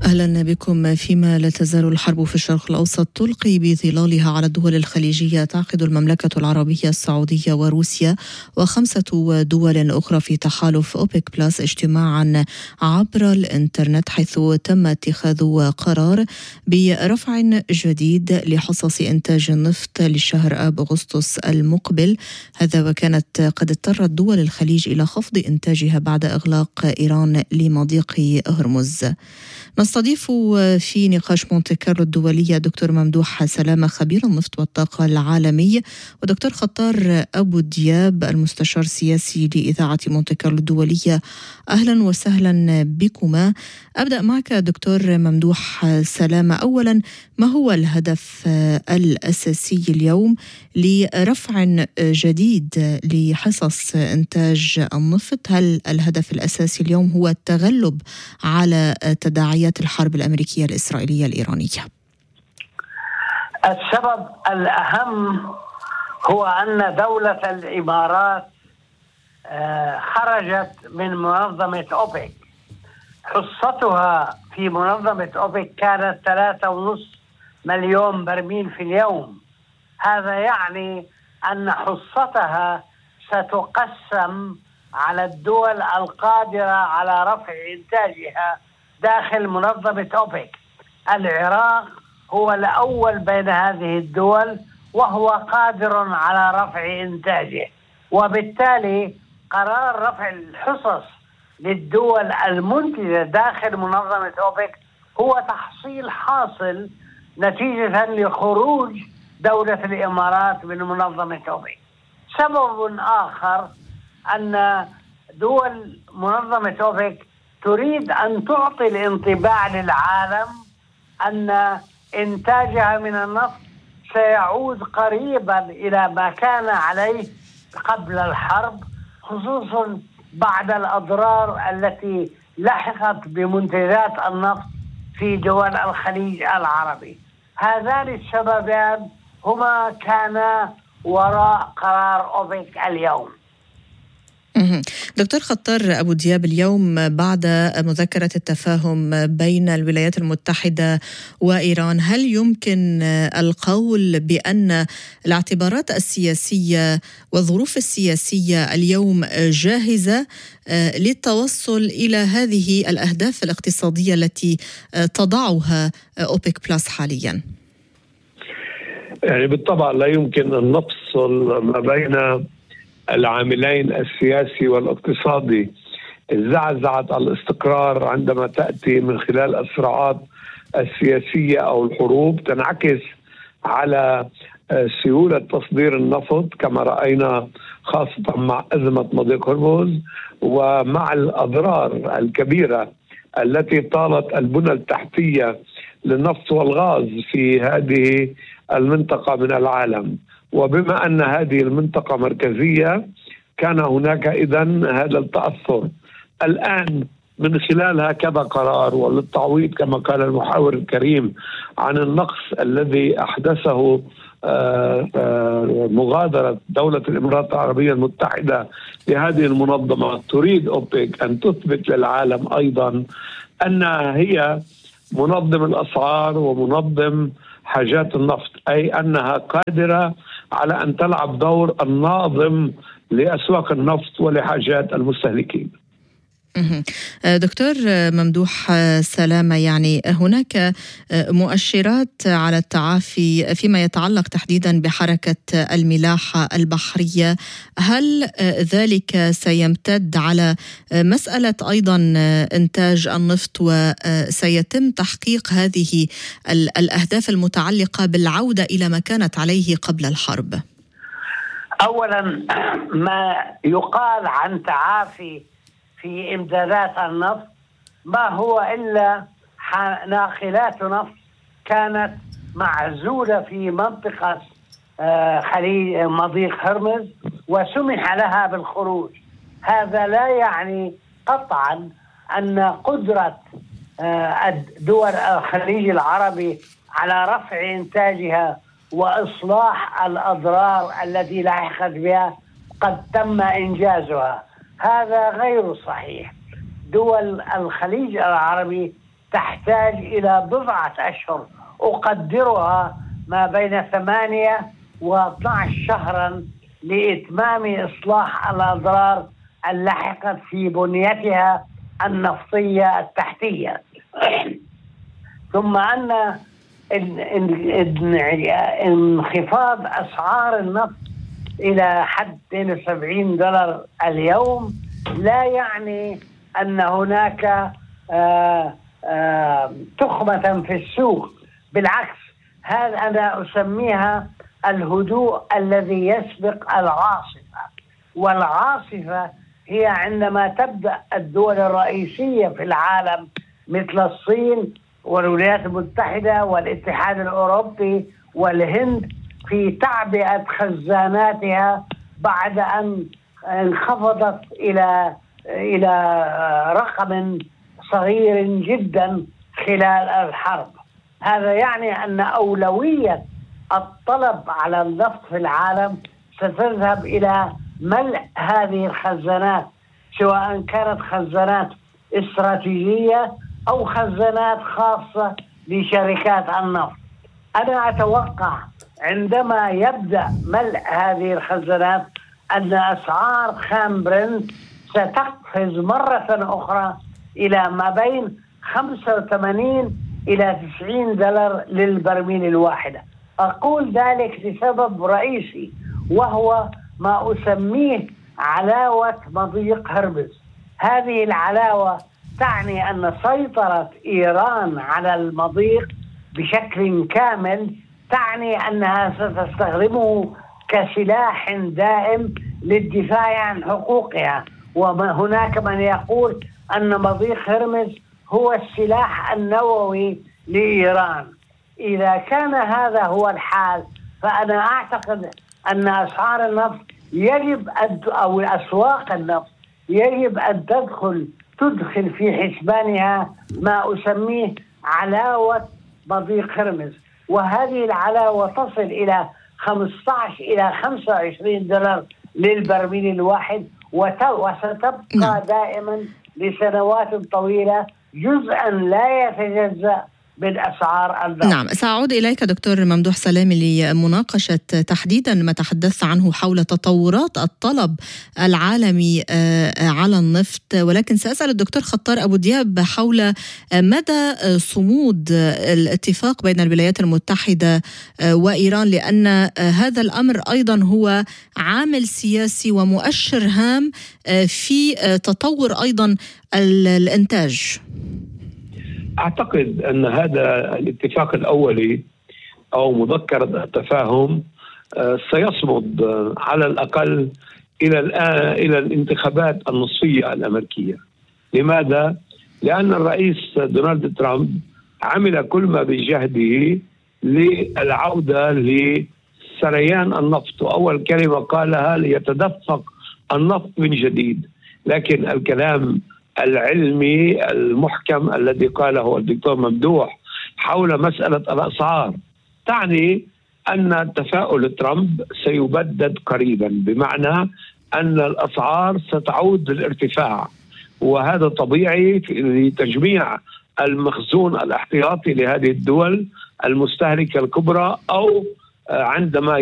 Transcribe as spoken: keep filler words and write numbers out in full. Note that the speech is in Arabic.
أهلا بكم. فيما لا تزال الحرب في الشرق الأوسط تلقي بظلالها على الدول الخليجية، تعقد المملكة العربية السعودية وروسيا وخمسة دول أخرى في تحالف أوبك بلس اجتماعا عبر الإنترنت، حيث تم اتخاذ قرار برفع جديد لحصص إنتاج النفط لشهر آب أغسطس المقبل. هذا وكانت قد اضطرت دول الخليج إلى خفض إنتاجها بعد إغلاق إيران لمضيق هرمز. نستضيف في نقاش مونتي كارلو الدولية دكتور ممدوح سلامة خبير النفط والطاقة العالمي، ودكتور خطار أبو دياب المستشار السياسي لإذاعة مونتي كارلو الدولية. أهلا وسهلا بكما. أبدأ معك دكتور ممدوح سلامة. أولا، ما هو الهدف الأساسي اليوم لرفع جديد لحصص إنتاج النفط؟ هل الهدف الأساسي اليوم هو التغلب على تداعيات الحرب الأمريكية الإسرائيلية الإيرانية؟ السبب الأهم هو أن دولة الإمارات خرجت من منظمة أوبك. حصتها في منظمة أوبك كانت ثلاثة ونصف مليون برميل في اليوم. هذا يعني أن حصتها ستقسم على الدول القادرة على رفع إنتاجها داخل منظمة أوبك. العراق هو الأول بين هذه الدول وهو قادر على رفع إنتاجه، وبالتالي قرار رفع الحصص للدول المنتجة داخل منظمة أوبك هو تحصيل حاصل نتيجة لخروج دولة الإمارات من منظمة أوبك. سبب آخر أن دول منظمة أوبك تريد أن تعطي الانطباع للعالم أن إنتاجها من النفط سيعود قريبا إلى ما كان عليه قبل الحرب، خصوصا بعد الأضرار التي لحقت بمنتجات النفط في دول الخليج العربي. هذان السببان هما كانا وراء قرار أوبك اليوم. دكتور خطار أبو دياب، اليوم بعد مذكرة التفاهم بين الولايات المتحدة وإيران، هل يمكن القول بأن الاعتبارات السياسية والظروف السياسية اليوم جاهزة للتوصل إلى هذه الأهداف الاقتصادية التي تضعها أوبك بلس حاليا؟ يعني بالطبع لا يمكن أن نفصل ما بين العاملين السياسي والاقتصادي. زعزعة الاستقرار عندما تأتي من خلال الصراعات السياسية أو الحروب تنعكس على سيولة تصدير النفط كما رأينا خاصة مع أزمة مضيق هرمز، ومع الأضرار الكبيرة التي طالت البنى التحتية للنفط والغاز في هذه المنطقة من العالم. وبما أن هذه المنطقة مركزية كان هناك إذن هذا التأثر. الآن من خلال هكذا قرار وللتعويض كما قال المحاور الكريم عن النقص الذي أحدثه مغادرة دولة الإمارات العربية المتحدة لهذه المنظمة، تريد أوبك أن تثبت للعالم أيضا أنها هي منظم الأسعار ومنظم حاجات النفط، أي أنها قادرة على أن تلعب دور الناظم لأسواق النفط ولحاجات المستهلكين. دكتور ممدوح سلامة، يعني هناك مؤشرات على التعافي فيما يتعلق تحديدا بحركة الملاحة البحرية. هل ذلك سيمتد على مسألة أيضا إنتاج النفط وسيتم تحقيق هذه الأهداف المتعلقة بالعودة إلى ما كانت عليه قبل الحرب؟ أولا، ما يقال عن تعافي في إمدادات النفط ما هو إلا ناقلات نفط كانت معزولة في منطقة خليج مضيق هرمز وسمح لها بالخروج. هذا لا يعني قطعا أن قدرة دول الخليج العربي على رفع إنتاجها وإصلاح الأضرار التي لحقت بها قد تم إنجازها. هذا غير صحيح. دول الخليج العربي تحتاج إلى بضعة أشهر أقدرها ما بين ثمانية واثنى عشر شهرا لإتمام إصلاح الأضرار اللحقت في بنيتها النفطية التحتية. ثم أن انخفاض أسعار النفط إلى حد اثنين وسبعين دولار اليوم لا يعني أن هناك آآ آآ تخمة في السوق، بالعكس هذا أنا أسميها الهدوء الذي يسبق العاصفة. والعاصفة هي عندما تبدأ الدول الرئيسية في العالم مثل الصين والولايات المتحدة والاتحاد الأوروبي والهند في تعبئة خزاناتها بعد أن انخفضت إلى إلى رقم صغير جدا خلال الحرب. هذا يعني أن أولوية الطلب على النفط في العالم ستذهب إلى ملء هذه الخزانات، سواء كانت خزانات استراتيجية أو خزانات خاصة لشركات النفط. أنا أتوقع عندما يبدأ ملء هذه الخزانات أن أسعار خام برنت ستقفز مرة أخرى إلى ما بين خمسة وثمانين إلى تسعين دولار للبرميل الواحدة. أقول ذلك لسبب رئيسي، وهو ما أسميه علاوة مضيق هرمز. هذه العلاوة تعني أن سيطرة إيران على المضيق بشكل كامل تعني أنها ستستخدمه كسلاح دائم للدفاع عن حقوقها. وهناك من يقول أن مضيق هرمز هو السلاح النووي لإيران. إذا كان هذا هو الحال فأنا أعتقد أن أسعار النفط يجب أن أو أسواق النفط يجب أن تدخل تدخل في حسبانها ما أسميه علاوة مضيق هرمز، وهذه العلاوة تصل إلى خمسة عشر إلى خمسة وعشرين دولار للبرميل الواحد، وستبقى دائما لسنوات طويلة جزءا لا يتجزأ من أسعار النفط. نعم، سأعود إليك دكتور ممدوح سلامي لمناقشة تحديدا ما تحدثت عنه حول تطورات الطلب العالمي على النفط، ولكن سأسأل الدكتور خطار أبو دياب حول مدى صمود الاتفاق بين الولايات المتحدة وإيران، لأن هذا الأمر أيضا هو عامل سياسي ومؤشر هام في تطور أيضا الإنتاج. أعتقد أن هذا الاتفاق الأولي أو مذكرة التفاهم سيصمد على الأقل إلى الآن إلى الانتخابات النصفية الأمريكية. لماذا؟ لأن الرئيس دونالد ترامب عمل كل ما بجهده للعودة لسريان النفط، وأول كلمة قالها ليتدفق النفط من جديد. لكن الكلام العلمي المحكم الذي قاله الدكتور ممدوح حول مسألة الأسعار تعني أن تفاؤل ترامب سيبدد قريبا، بمعنى أن الأسعار ستعود للارتفاع، وهذا طبيعي لتجميع المخزون الاحتياطي لهذه الدول المستهلكة الكبرى، أو عندما